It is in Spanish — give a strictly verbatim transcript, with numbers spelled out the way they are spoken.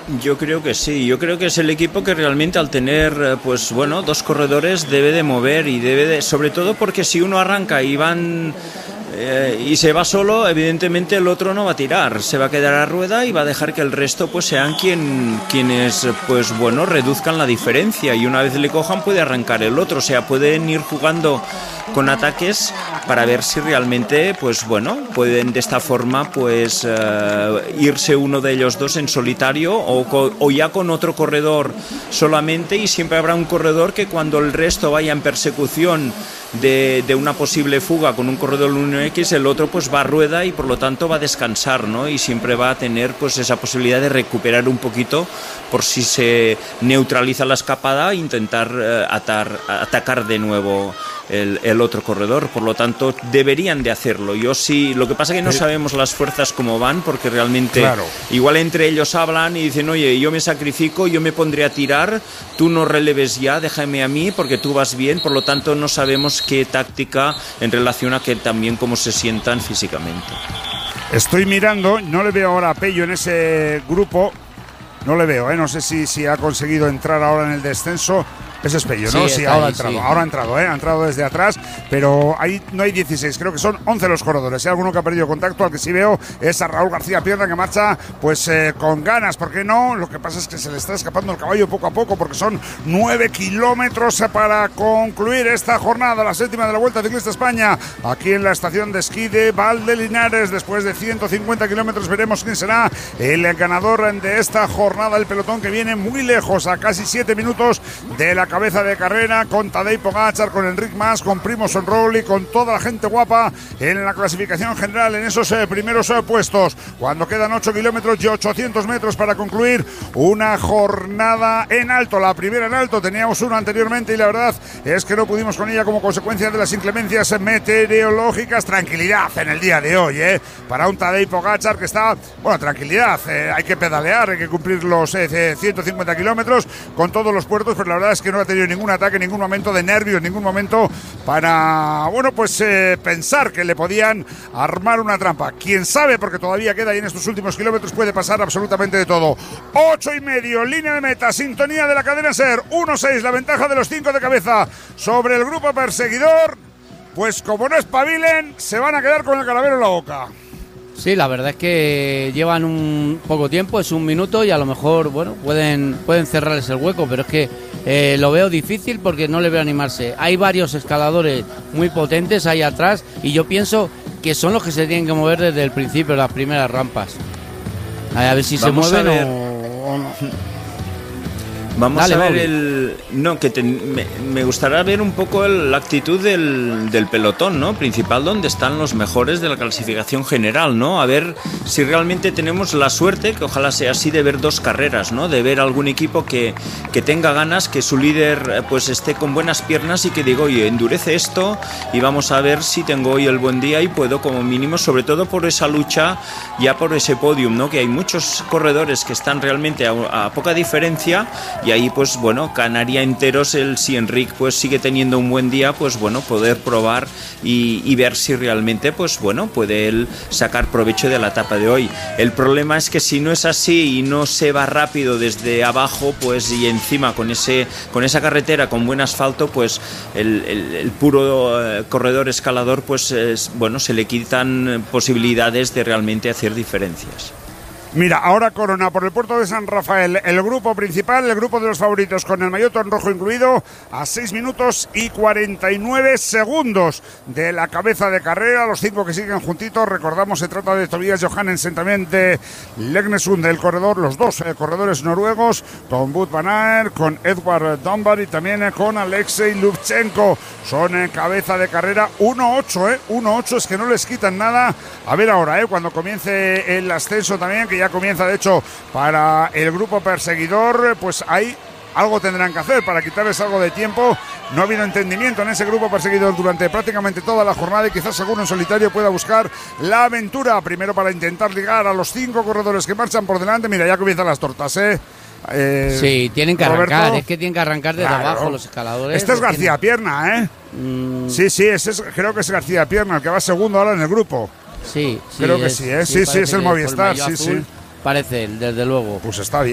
Yo creo que sí, yo creo que es el equipo que realmente al tener, pues bueno, dos corredores debe de mover y debe de, sobre todo porque si uno arranca y van eh, y se va solo, evidentemente el otro no va a tirar, se va a quedar a rueda y va a dejar que el resto pues sean quien, quienes pues bueno reduzcan la diferencia, y una vez le cojan puede arrancar el otro, o sea, pueden ir jugando con ataques para ver si realmente pues bueno pueden de esta forma pues uh, irse uno de ellos dos en solitario o, co- o ya con otro corredor solamente, y siempre habrá un corredor que cuando el resto vaya en persecución de, de una posible fuga con un corredor uno equis, el otro pues va a rueda y por lo tanto va a descansar, ¿no? Y siempre va a tener pues esa posibilidad de recuperar un poquito por si se neutraliza la escapada e intentar uh, atar, atacar de nuevo el, el otro corredor. Por lo tanto deberían de hacerlo. Yo sí, lo que pasa es que no sabemos las fuerzas cómo van, porque realmente claro, igual entre ellos hablan y dicen, oye, yo me sacrifico, yo me pondré a tirar, tú no releves ya, déjame a mí porque tú vas bien. Por lo tanto no sabemos qué táctica en relación a que también cómo se sientan físicamente. Estoy mirando, no le veo ahora a Pello en ese grupo, no le veo, ¿eh? No sé si, si ha conseguido entrar ahora en el descenso. Ese es Pello, ¿no? Sí, sí, ahora ahí, ha entrado, sí. ahora ha entrado, ¿eh? Ha entrado desde atrás, pero ahí no hay dieciséis, creo que son once los corredores. Hay alguno que ha perdido contacto, al que sí veo es a Raúl García Pierna, que marcha pues eh, con ganas, ¿por qué no? Lo que pasa es que se le está escapando el caballo poco a poco, porque son nueve kilómetros para concluir esta jornada, la séptima de la Vuelta Ciclista España, aquí en la estación de esquí de Valdelinares. Después de ciento cincuenta kilómetros veremos quién será el ganador de esta jornada, el pelotón que viene muy lejos, a casi siete minutos de la cabeza de carrera, con Tadej Pogačar, con Enric Mas, con Primož Roglič, con toda la gente guapa en la clasificación general en esos eh, primeros eh, puestos, cuando quedan ocho kilómetros y ochocientos metros para concluir una jornada en alto. La primera en alto, teníamos una anteriormente y la verdad es que no pudimos con ella como consecuencia de las inclemencias meteorológicas. Tranquilidad en el día de hoy, eh, para un Tadej Pogačar que está, bueno, tranquilidad, eh, hay que pedalear, hay que cumplir los eh, ciento cincuenta kilómetros con todos los puertos, pero la verdad es que no ha tenido ningún ataque, ningún momento de nervios, ningún momento para, bueno, pues eh, pensar que le podían armar una trampa. Quién sabe, porque todavía queda y en estos últimos kilómetros puede pasar absolutamente de todo. Ocho y medio, línea de meta, sintonía de la cadena SER, uno seis, la ventaja de los cinco de cabeza sobre el grupo perseguidor. Pues como no espabilen, se van a quedar con el calavero en la boca. Sí, la verdad es que llevan un poco tiempo, es un minuto y a lo mejor, bueno, pueden, pueden cerrarles el hueco, pero es que eh, lo veo difícil porque no le veo animarse. Hay varios escaladores muy potentes ahí atrás y yo pienso que son los que se tienen que mover desde el principio, las primeras rampas. A ver si Vamos se mueven o, o no. Vamos Dale, a ver Bobby. el... No, que te... me, me gustaría ver un poco el, la actitud del, del pelotón, ¿no? Principal, donde están los mejores de la clasificación general, ¿no? A ver si realmente tenemos la suerte, que ojalá sea así, de ver dos carreras, ¿no? De ver algún equipo que, que tenga ganas, que su líder pues esté con buenas piernas y que diga, oye, endurece esto y vamos a ver si tengo hoy el buen día y puedo como mínimo, sobre todo por esa lucha, ya por ese podium, ¿no? Que hay muchos corredores que están realmente a, a poca diferencia. Y ahí pues bueno, ganaría enteros el si Enric pues sigue teniendo un buen día, pues bueno, poder probar y, y ver si realmente pues bueno, puede él sacar provecho de la etapa de hoy. El problema es que si no es así y no se va rápido desde abajo, pues y encima con ese con esa carretera con buen asfalto, pues el, el, el puro eh, corredor escalador pues es, bueno, se le quitan posibilidades de realmente hacer diferencias. Mira, ahora corona por el puerto de San Rafael el grupo principal, el grupo de los favoritos con el maillot en rojo incluido, a seis minutos y cuarenta y nueve segundos de la cabeza de carrera. Los cinco que siguen juntitos, recordamos, se trata de Tobias Johannesen, también de Legnesund del corredor, los dos eh, corredores noruegos, con Wout van Aert, con Edward Dunbar y también eh, con Alexei Lubchenko. Son eh, cabeza de carrera uno ocho, eh, uno ocho, es que no les quitan nada. A ver ahora, eh, cuando comience el ascenso también, que ya comienza de hecho para el grupo perseguidor, pues ahí algo tendrán que hacer para quitarles algo de tiempo. No ha habido entendimiento en ese grupo perseguidor durante prácticamente toda la jornada y quizás alguno en solitario pueda buscar la aventura, primero para intentar ligar a los cinco corredores que marchan por delante. Mira, ya comienzan las tortas, eh Eh, sí, tienen que arrancar, Roberto, es que tienen que arrancar desde claro. abajo los escaladores. Este es García tienen... Pierna, ¿eh? Mm. Sí, sí, ese es, creo que es García Pierna, el que va segundo ahora en el grupo. Sí, sí creo que es, sí, ¿eh? Sí, sí, sí es el Movistar, sí, sí. Parece, desde luego. Pues está bien.